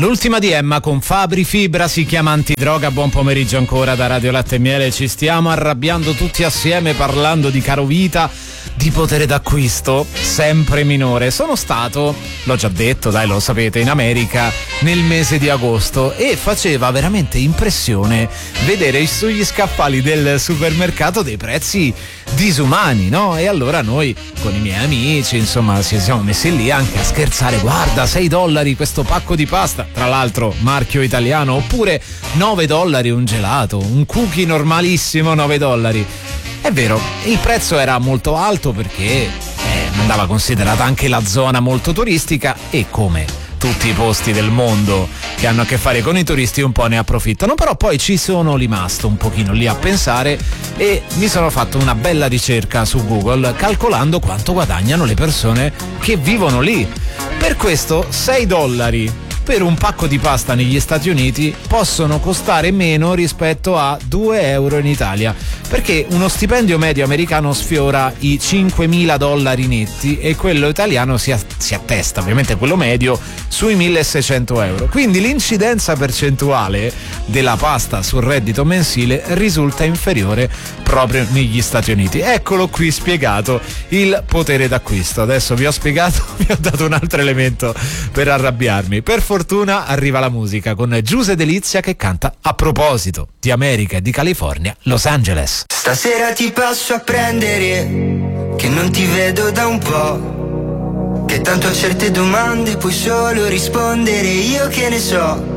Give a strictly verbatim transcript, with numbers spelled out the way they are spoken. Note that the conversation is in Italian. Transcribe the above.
L'ultima di Emma con Fabri Fibra si chiama Antidroga. Buon pomeriggio ancora da Radio Latte e Miele. Ci stiamo arrabbiando tutti assieme parlando di carovita, di potere d'acquisto sempre minore. Sono stato, l'ho già detto, dai, lo sapete, in America nel mese di agosto e faceva veramente impressione vedere sugli scaffali del supermercato dei prezzi disumani, no? E allora noi con i miei amici, insomma, ci siamo messi lì anche a scherzare. Guarda, sei dollari questo pacco di pasta, tra l'altro marchio italiano, oppure nove dollari un gelato, un cookie normalissimo, nove dollari. È vero, il prezzo era molto alto perché eh, andava considerata anche la zona molto turistica e come tutti i posti del mondo che hanno a che fare con i turisti un po' ne approfittano. Però poi ci sono rimasto un pochino lì a pensare e mi sono fatto una bella ricerca su Google calcolando quanto guadagnano le persone che vivono lì. Per questo sei dollari per un pacco di pasta negli Stati Uniti possono costare meno rispetto a due euro in Italia, perché uno stipendio medio americano sfiora i cinquemila dollari netti e quello italiano si, a- si attesta, ovviamente quello medio, sui milleseicento euro. Quindi l'incidenza percentuale della pasta sul reddito mensile risulta inferiore proprio negli Stati Uniti. Eccolo qui spiegato il potere d'acquisto. Adesso vi ho spiegato, vi ho dato un altro elemento per arrabbiarmi. Per fortuna arriva la musica con Giuse Delizia che canta A proposito di America e di California, Los Angeles. Stasera ti passo a prendere, che non ti vedo da un po', che tanto a certe domande puoi solo rispondere io che ne so.